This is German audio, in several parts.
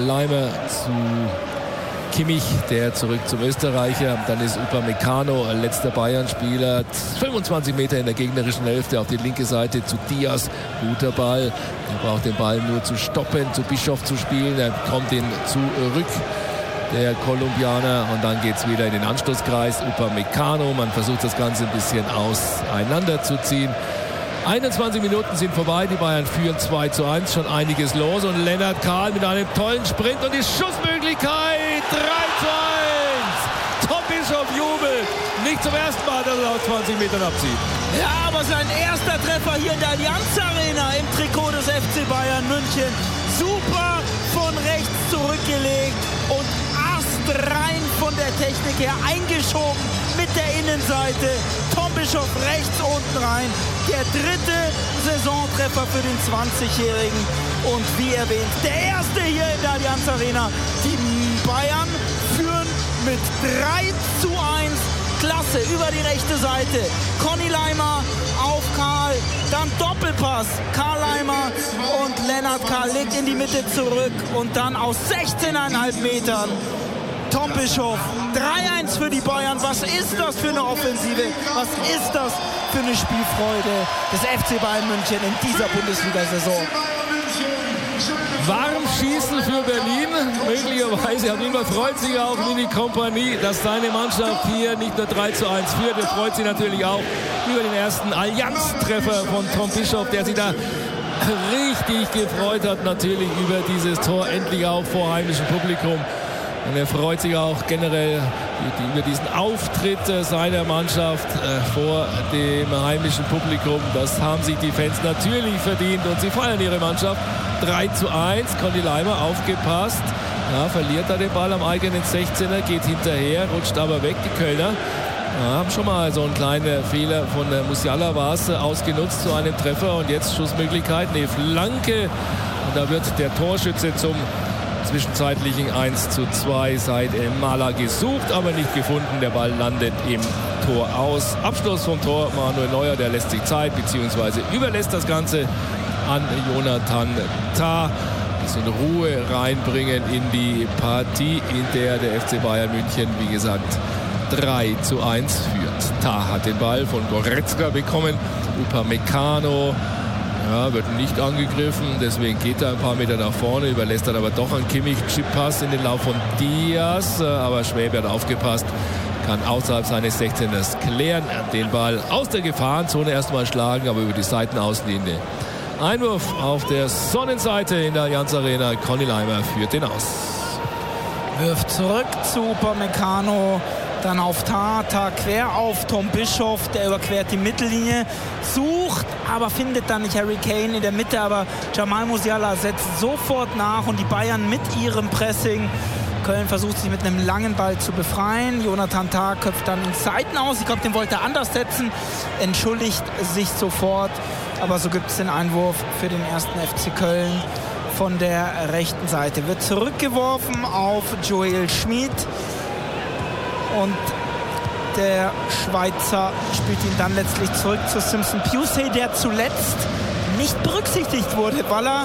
Leimer zu Kimmich, der zurück zum Österreicher. Dann ist Upamecano, letzter Bayern-Spieler, 25 Meter in der gegnerischen Hälfte auf die linke Seite zu Diaz. Guter Ball. Er braucht den Ball nur zu stoppen, zu Bischof zu spielen. Er kommt ihn zurück, der Kolumbianer. Und dann geht es wieder in den Anschlusskreis. Upamecano. Man versucht das Ganze ein bisschen auseinanderzuziehen. 21 Minuten sind vorbei, die Bayern führen 2:1, schon einiges los und Lennart Kahl mit einem tollen Sprint und die Schussmöglichkeit 3:1. Tom Bischof jubelt, nicht zum ersten Mal, dass er aus 20 Metern abzieht. Ja, aber sein erster Treffer hier in der Allianz Arena im Trikot des FC Bayern München. Super von rechts zurückgelegt und astrein von der Technik her eingeschoben mit der Innenseite. Tom Bischof rechts unten rein. Der dritte Saisontreffer für den 20-Jährigen. Und wie erwähnt, der erste hier in der Allianz Arena. Die Bayern führen mit 3:1. Klasse über die rechte Seite. Conny Leimer auf Kahl. Dann Doppelpass. Karl Leimer und Lennart Kahl legt in die Mitte zurück. Und dann aus 16,5 Metern Tom Bischof. 3:1 für die Bayern. Was ist das für eine Offensive? Was ist das für eine Spielfreude des FC Bayern München in dieser Bundesliga-Saison? Warm schießen für Berlin, möglicherweise. Auf jeden Fall freut sich auch Mini Kompanie, dass seine Mannschaft hier nicht nur 3:1 führt. Er freut sich natürlich auch über den ersten Allianz-Treffer von Tom Bischof, der sich da richtig gefreut hat, natürlich über dieses Tor, endlich auch vor heimischem Publikum. Und er freut sich auch generell über diesen Auftritt seiner Mannschaft vor dem heimischen Publikum. Das haben sich die Fans natürlich verdient und sie feiern ihre Mannschaft. 3:1, Conny Leimer aufgepasst. Ja, verliert da den Ball am eigenen 16er, geht hinterher, rutscht aber weg, die Kölner. Ja, haben schon mal so einen kleinen Fehler von Musiala war es ausgenutzt zu einem Treffer und jetzt Schussmöglichkeit, eine Flanke. Und da wird der Torschütze zum zwischenzeitlichen 1:2 seit Mala gesucht, aber nicht gefunden. Der Ball landet im Tor aus. Abschluss vom Tor Manuel Neuer, der lässt sich Zeit bzw. überlässt das Ganze an Jonathan Tah. Ein bisschen Ruhe reinbringen in die Partie, in der der FC Bayern München, wie gesagt, 3:1 führt. Tah hat den Ball von Goretzka bekommen. Upamecano wird nicht angegriffen, deswegen geht er ein paar Meter nach vorne, überlässt dann aber doch an Kimmich Chippass in den Lauf von Diaz, aber Schwäbe hat aufgepasst, kann außerhalb seines 16ers klären, den Ball aus der Gefahrenzone erstmal schlagen, aber über die Seitenauslinie. Einwurf auf der Sonnenseite in der Allianz Arena, Conny Leimer führt den aus. Wirft zurück zu Upamecano. Dann auf Tah quer auf Tom Bischof, der überquert die Mittellinie, sucht, aber findet dann nicht Harry Kane in der Mitte, aber Jamal Musiala setzt sofort nach und die Bayern mit ihrem Pressing. Köln versucht sich mit einem langen Ball zu befreien. Jonathan Tah köpft dann in Seiten aus. Ich glaube, den wollte er anders setzen, entschuldigt sich sofort, aber so gibt es den Einwurf für den ersten FC Köln von der rechten Seite. Wird zurückgeworfen auf Joel Schmid. Und der Schweizer spielt ihn dann letztlich zurück zu Simpson Pusey, der zuletzt nicht berücksichtigt wurde, weil er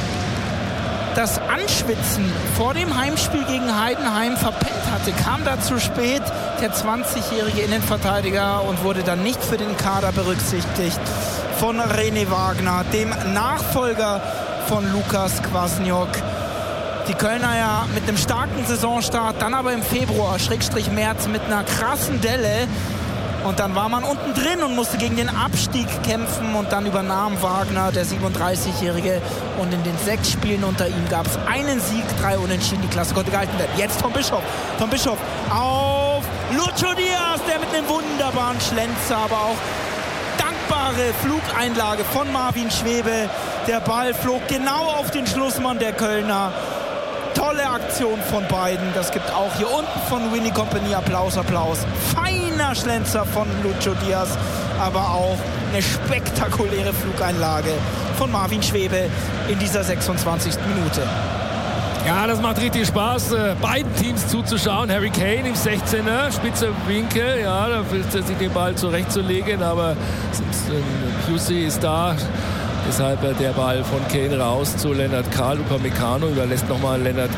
das Anschwitzen vor dem Heimspiel gegen Heidenheim verpennt hatte. Kam da zu spät, der 20-jährige Innenverteidiger, und wurde dann nicht für den Kader berücksichtigt von René Wagner, dem Nachfolger von Lukas Kwasniok. Die Kölner ja mit einem starken Saisonstart, dann aber im Februar, /März, mit einer krassen Delle. Und dann war man unten drin und musste gegen den Abstieg kämpfen. Und dann übernahm Wagner, der 37-Jährige. Und in den 6 Spielen unter ihm gab es einen Sieg, 3 Unentschieden. Die Klasse konnte gehalten werden. Jetzt Tom Bischof. Tom Bischof auf Lucho Diaz, der mit einem wunderbaren Schlenzer, aber auch dankbare Flugeinlage von Marvin Schwäbe. Der Ball flog genau auf den Schlussmann der Kölner. Tolle Aktion von beiden. Das gibt auch hier unten von Winnie Company Applaus. Feiner Schlenzer von Lucho Diaz, aber auch eine spektakuläre Flugeinlage von Marvin Schwäbe in dieser 26. Minute. Ja, das macht richtig Spaß, beiden Teams zuzuschauen. Harry Kane im 16er, spitzer Winkel, ja, da versucht er sich den Ball zurechtzulegen, aber Pusey ist da. Deshalb der Ball von Kane raus zu Lennart Kahl. Upamecano überlässt nochmal Lennart